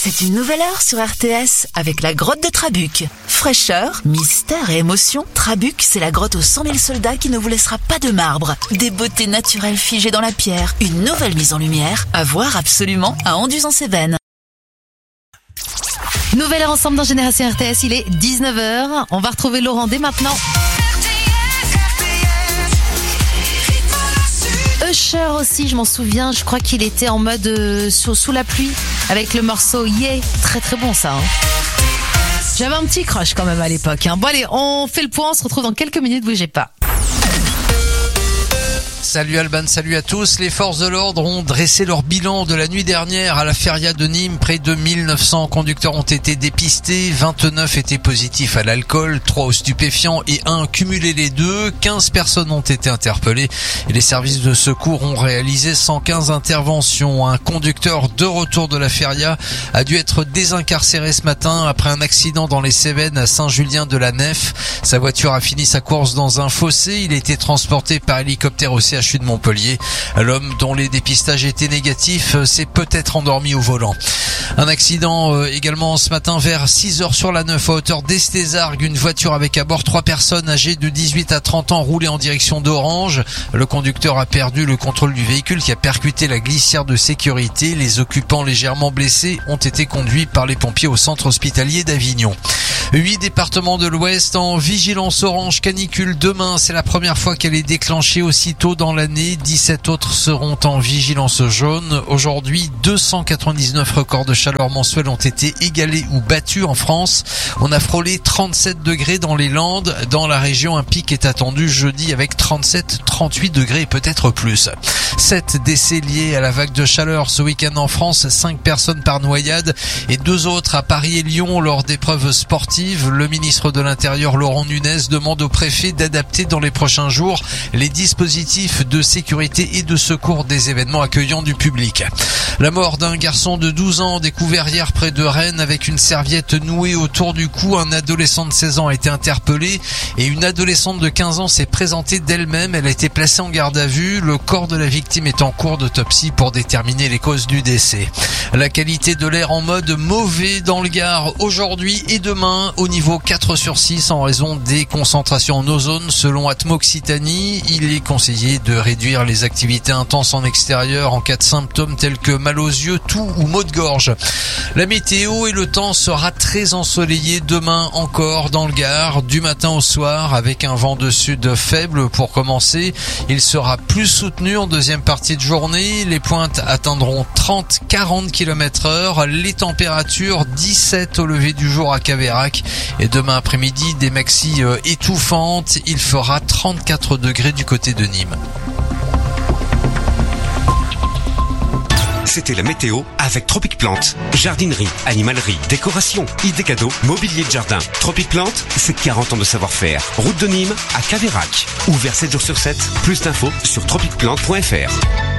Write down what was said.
C'est une nouvelle heure sur RTS avec la grotte de Trabuc. Fraîcheur, mystère et émotion, Trabuc, c'est la grotte aux 100 000 soldats qui ne vous laissera pas de marbre. Des beautés naturelles figées dans la pierre, une nouvelle mise en lumière, à voir absolument à Anduze-en-Cévennes. Nouvelle heure ensemble dans Génération RTS, il est 19h. On va retrouver Laurent dès maintenant. Usher aussi, je m'en souviens, je crois qu'il était en mode sous la pluie avec le morceau Yeah, très très bon ça. J'avais un petit crush quand même à l'époque. Bon allez, on fait le point, on se retrouve dans quelques minutes, bougez pas. Salut Alban, salut à tous. Les forces de l'ordre ont dressé leur bilan de la nuit dernière à la feria de Nîmes. Près de 1900 conducteurs ont été dépistés, 29 étaient positifs à l'alcool, 3 aux stupéfiants et 1 cumulé les deux. 15 personnes ont été interpellées et les services de secours ont réalisé 115 interventions. Un conducteur de retour de la feria a dû être désincarcéré ce matin après un accident dans les Cévennes à Saint-Julien-de-la-Nef. Sa voiture a fini sa course dans un fossé. Il a été transporté par hélicoptère au CHU de Montpellier. L'homme dont les dépistages étaient négatifs s'est peut-être endormi au volant. Un accident également ce matin vers 6h sur la 9 à hauteur d'Estésargues. Une voiture avec à bord 3 personnes âgées de 18 à 30 ans roulait en direction d'Orange. Le conducteur a perdu le contrôle du véhicule qui a percuté la glissière de sécurité. Les occupants légèrement blessés ont été conduits par les pompiers au centre hospitalier d'Avignon. 8 départements de l'Ouest en vigilance orange canicule demain. C'est la première fois qu'elle est déclenchée aussitôt dans l'année. 17 autres seront en vigilance jaune. Aujourd'hui, 299 records de chaleur mensuelle ont été égalés ou battus en France. On a frôlé 37 degrés dans les Landes. Dans la région, un pic est attendu jeudi avec 37-38 degrés et peut-être plus. 7 décès liés à la vague de chaleur ce week-end en France. 5 personnes par noyade et 2 autres à Paris et Lyon lors d'épreuves sportives. Le ministre de l'Intérieur Laurent Nunez demande au préfet d'adapter dans les prochains jours les dispositifs de sécurité et de secours des événements accueillant du public. La mort d'un garçon de 12 ans découvert hier près de Rennes avec une serviette nouée autour du cou. Un adolescent de 16 ans a été interpellé et une adolescente de 15 ans s'est présentée d'elle-même. Elle a été placée en garde à vue. Le corps de la victime est en cours d'autopsie pour déterminer les causes du décès. La qualité de l'air en mode mauvais dans le Gard aujourd'hui et demain au niveau 4/6 en raison des concentrations en ozone selon Atmo Occitanie. Il est conseillé de réduire les activités intenses en extérieur en cas de symptômes tels que mal aux yeux, toux ou maux de gorge. La météo et le temps sera très ensoleillé demain encore dans le Gard, du matin au soir avec un vent de sud faible pour commencer. Il sera plus soutenu en deuxième partie de journée. Les pointes atteindront 30-40 km/h. Les températures 17 au lever du jour à Caveyrac. Et demain après-midi, des maxis étouffantes. Il fera 34 degrés du côté de Nîmes. C'était la météo avec Tropic Plante. Jardinerie, animalerie, décoration, idées cadeaux, mobilier de jardin. Tropic Plante, c'est 40 ans de savoir-faire. Route de Nîmes à Caveyrac. Ouvert 7 jours sur 7. Plus d'infos sur tropicplante.fr.